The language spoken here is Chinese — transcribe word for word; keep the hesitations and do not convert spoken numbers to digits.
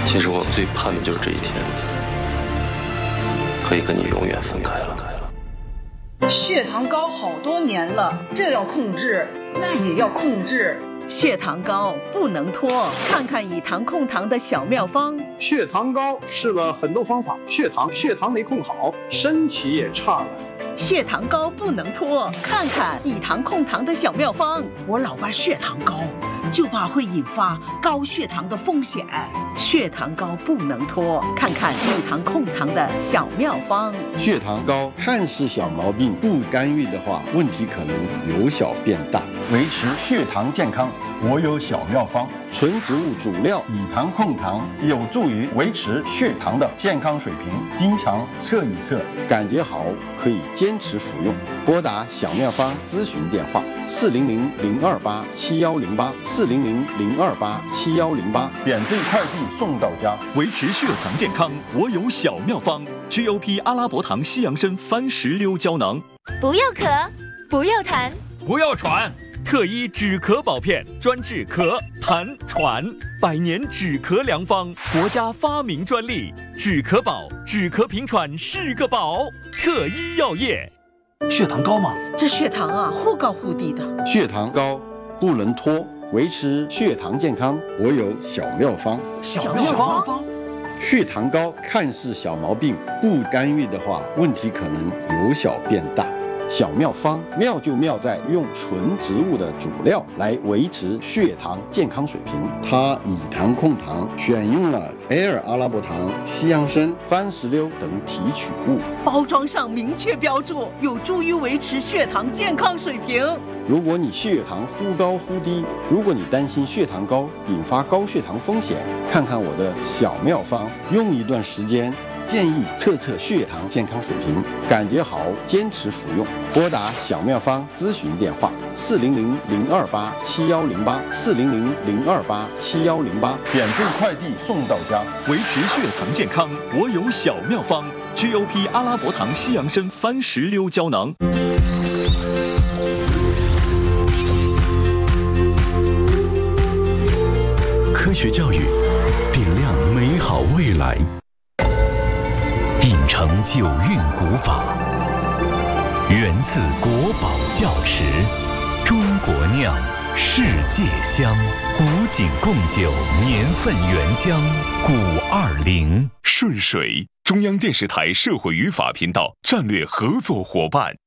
其实我最盼的就是这一天，可以跟你永远分开了。 血糖高好多年了，这要控制，那也要控制。 血糖高不能拖，看看以糖控糖的小妙方。 血糖高试了很多方法，血糖血糖没控好，身体也差了。 血糖高不能拖，看看以糖控糖的小妙方。 我老爸血糖高，就怕会引发高血糖的风险。 血糖高不能拖，看看以糖控糖的小妙方。 血糖高看似小毛病，不干预的话，问题可能由小变大。维持血糖健康，我有小妙方：纯植物主料以糖控糖，有助于维持血糖的健康水平。经常测一测，感觉好可以坚持服用。拨打小妙方咨询电话：四零零零二八七幺零八，四零零零二八七幺零八，免费快递送到家。 维持血糖健康，我有小妙方 ：G O P 阿拉伯糖西洋参番石榴胶囊。 不要咳，不要痰， 不要喘。特医止咳宝片，专治咳、痰、喘，百年止咳良方，国家发明专利。止咳宝，止咳平喘是个宝。特医药业。 血糖高吗？ 这血糖啊，忽高忽低的。 血糖高不能拖，维持血糖健康，我有小妙方。 小妙方。 血糖高看似小毛病，不干预的话，问题可能由小变大。小妙方妙就妙在用纯植物的主料来维持血糖健康水平。它以糖控糖，选用了 L 阿拉伯糖、西洋参、番石榴等提取物， 包装上明确标注，有助于维持血糖健康水平。 如果你血糖忽高忽低，如果你担心血糖高引发高血糖风险，看看我的小妙方，用一段时间。建议测测血糖健康水平，感觉好坚持服用。拨打小妙方咨询电话：四零零零二八七幺零八，四零零零二八七幺零八，免费快递送到家。 维持血糖健康，我有小妙方 ：G O P 阿拉伯糖西洋参番石榴胶囊。 科学教育，点亮美好未来。秉承九韵古法，源自国宝窖池，中国酿，世界香，古井贡酒，年份原香，古二零。 顺水，中央电视台社会与法频道战略合作伙伴。